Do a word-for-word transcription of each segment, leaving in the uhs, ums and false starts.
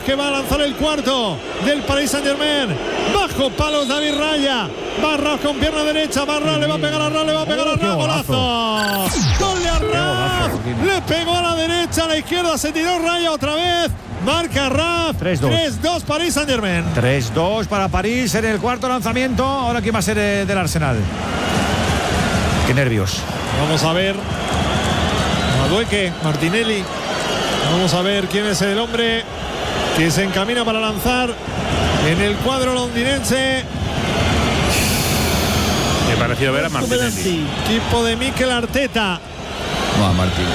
que va a lanzar el cuarto del Paris Saint-Germain. Bajo palos David Raya. Barras con pierna derecha. Barras le va a pegar a Arras, le va a pegar a Arras. Golazo. Gol de Arras. Le pegó a la derecha, a la izquierda. Se tiró Raya otra vez. Marca Arras. tres dos Paris Saint-Germain. tres dos para París en el cuarto lanzamiento. Ahora quién va a ser eh, del Arsenal. Qué nervios. Vamos a ver. Madueque, Martinelli. Vamos a ver quién es el hombre que se encamina para lanzar en el cuadro londinense. Me ha parecido ver a Martinelli. Equipo de Mikel Arteta. No, Martín.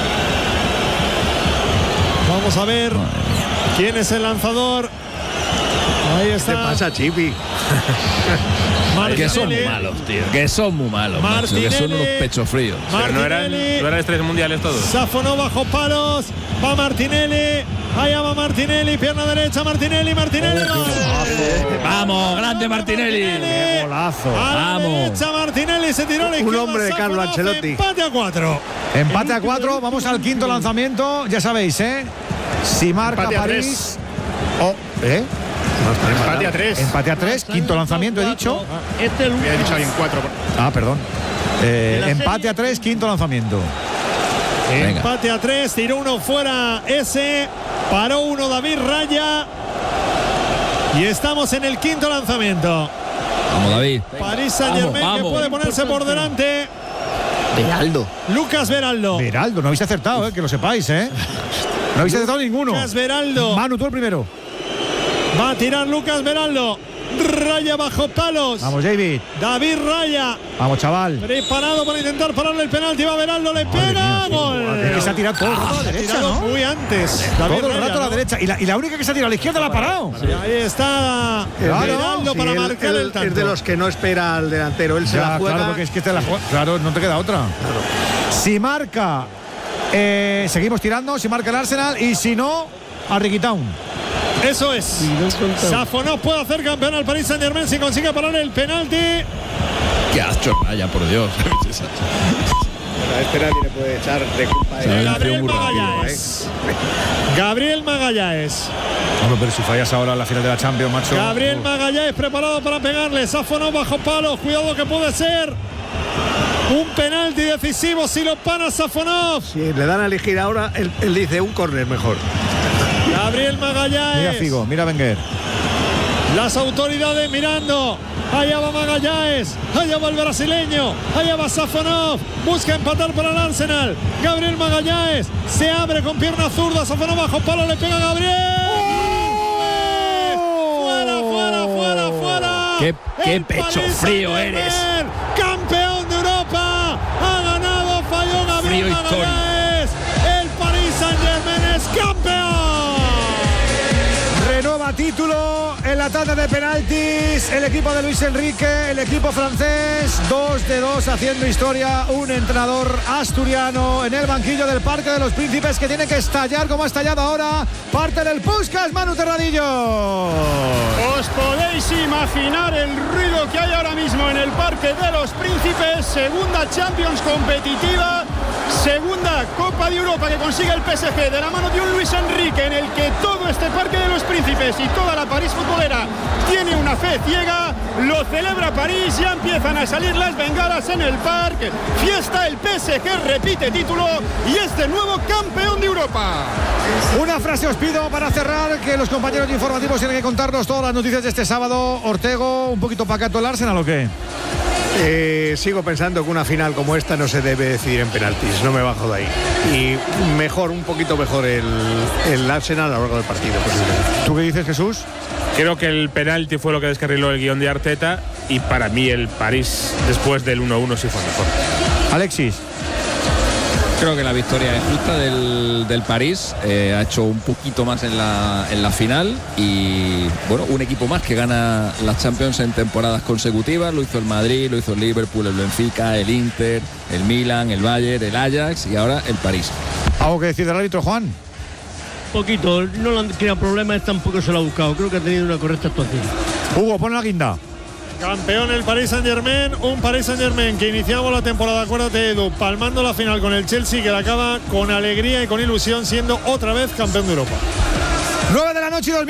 Vamos a ver quién es el lanzador. Ahí está. ¿Qué pasa, Chipi? Que son muy malos, tío. Que son muy malos, macho, que son unos pechos fríos. Pero no eran, no eran estrellas mundiales todos. Safonov bajo palos. Va Martinelli. Allá va Martinelli. Pierna derecha. Martinelli. Martinelli. Oh, vamos, grande Martinelli. Qué golazo. A la vamos. derecha Martinelli. Se tiró a la izquierda. Un hombre de Carlo Ancelotti. Empate a cuatro. Empate a cuatro. Vamos al quinto lanzamiento. Ya sabéis, ¿eh? Si marca Empate a París. Oh, ¿eh? Empate a tres. Empate a tres. Quinto lanzamiento, he dicho. Este es el He dicho alguien cuatro. Ah, perdón. Eh, empate a tres, quinto lanzamiento. Venga. Empate a tres. Tiró uno fuera ese. Paró uno David Raya. Y estamos en el quinto lanzamiento. Vamos, David. París Saint-Germain Vamos, que vamos. puede ponerse por delante. Beraldo. Lucas Beraldo. Beraldo, no habéis acertado, ¿eh? Que lo sepáis, ¿eh? No habéis acertado ninguno. Lucas Beraldo. Manu, tú el primero. Va a tirar Lucas Beraldo. Raya bajo palos. Vamos, David. David Raya. Vamos, chaval. Preparado para intentar pararle el penalti. Va Beraldo, le pega. Gol. Es que se ha tirado todo el rato a la Se ha derecha, tirado ¿no? muy antes. David Todo el Raya, rato a la ¿no? derecha. Y la, y la única que se ha tirado a la izquierda la ha parado. Y ahí está Claro, Beraldo Sí, para él- marcar él el tanto. Es de los que no espera al delantero. Él se Ya, la juega. claro, porque es que te la juega. Claro, no te queda otra. Si marca, eh, seguimos tirando. Si marca el Arsenal. Y si no, a Riquitown. Eso es. Safonov puede hacer campeón al Paris Saint-Germain si consigue parar el penalti. Qué asco, vaya, por Dios. A este nadie le puede echar de culpa. Se me ha Gabriel muy rápido, Magallanes. Gabriel Magallanes. Hombre, pero si fallas ahora en la final de la Champions, macho. Gabriel Uf. Magallanes preparado para pegarle. Safonov bajo palos. Cuidado que puede ser un penalti decisivo si lo para Safonov. Si le dan a elegir ahora, él, él dice un córner mejor. Gabriel Mira Magallanes. Figo, mira Wenger. Las autoridades mirando. Allá va Magallanes. Allá va el brasileño. Allá va Safonov. Busca empatar para el Arsenal. Gabriel Magallanes. Se abre con pierna zurda. Safonov bajo palo. Le pega a Gabriel. Fuera, fuera, fuera, fuera. Qué- qué El pecho Paris frío Saint-Germain, eres. Campeón de Europa. Ha ganado. Falló Gabriel Frío histórico. Magallanes. El Paris Saint-Germain es campeón. Renueva título en la tanda de penaltis. El equipo de Luis Enrique, el equipo francés. dos de dos haciendo historia. Un entrenador asturiano en el banquillo del Parque de los Príncipes que tiene que estallar como ha estallado ahora. Parte del Puskás, Manu Terradillo. Os podéis imaginar el ruido que hay ahora mismo en el Parque de los Príncipes. Segunda Champions competitiva, segunda Copa de Europa que consigue el P S G de la mano de un Luis Enrique en el que todo este Parque de los Príncipes y toda la París futbolera tiene una fe ciega. Lo celebra París, ya empiezan a salir las bengalas en el parque. Fiesta, el P S G repite título y es de nuevo campeón de Europa. Una frase os pido para cerrar, que los compañeros de informativos tienen que contarnos todas las noticias de este sábado. Ortego, ¿un poquito pacato el Arsenal o qué? Eh, sigo pensando que una final como esta no se debe decidir en penaltis. No me bajo de ahí. Y mejor, un poquito mejor el, el Arsenal a lo largo del partido. Posiblemente. ¿Tú qué dices, Jesús? Creo que el penalti fue lo que descarriló el guión de Arteta y para mí el París después del uno uno sí fue mejor. Alexis. Creo que la victoria es justa del, del París. Eh, ha hecho un poquito más en la, en la final y bueno, un equipo más que gana las Champions en temporadas consecutivas. Lo hizo el Madrid, lo hizo el Liverpool, el Benfica, el Inter, el Milan, el Bayern, el Ajax y ahora el París. ¿Algo que decir del árbitro, Juan? poquito, no le han creado problemas, tampoco se lo ha buscado. Creo que ha tenido una correcta actuación. Hugo, pon la guinda. Campeón el Paris Saint-Germain, un Paris Saint-Germain que iniciamos la temporada, acuérdate Edu, palmando la final con el Chelsea, que la acaba con alegría y con ilusión siendo otra vez campeón de Europa. nueve de la noche y dos